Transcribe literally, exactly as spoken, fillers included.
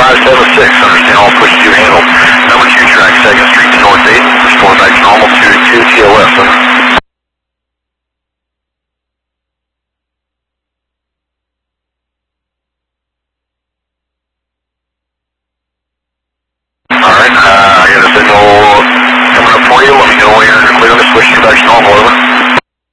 five seven six, understand all switch two handled.